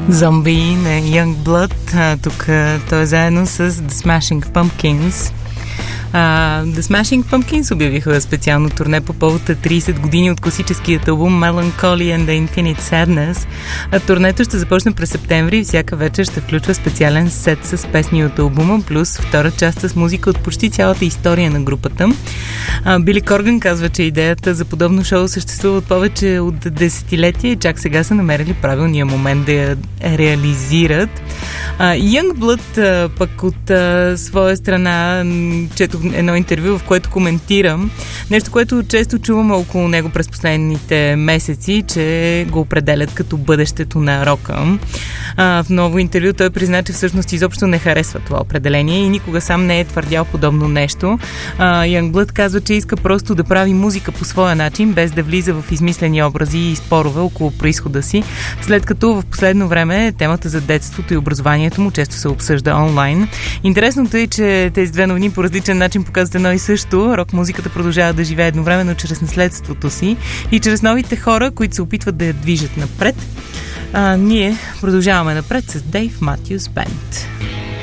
Зомби на Youngblood. Тук той е заедно с The Smashing Pumpkins. The Smashing Pumpkins обявиха специално турне по повод 30 години от класическият албум Melancholy and the Infinite Sadness. Турнето ще започне през септември и всяка вечер ще включва специален сет с песни от албума, плюс втора част с музика от почти цялата история на групата. Били Корган казва, че идеята за подобно шоу съществува от повече от десетилетия и чак сега са намерили правилния момент да я реализират. Youngblood пък от своя страна четох едно интервю, в което коментирам нещо, което често чуваме около него през последните месеци, че го определят като бъдещето на рока. В ново интервю той призна, че всъщност изобщо не харесва това определение и никога сам не е твърдял подобно нещо. Youngblood казва, че иска просто да прави музика по своя начин, без да влиза в измислени образи и спорове около произхода си, след като в последно време темата за детството и образованието му често се обсъжда онлайн. Интересното е, че тези две новини по различен начин показват едно и също. Рок-музиката продължава да живее едновременно чрез наследството си и чрез новите хора, които се опитват да я движат напред. Ние продължаваме напред с Дейв Матюс Бенд.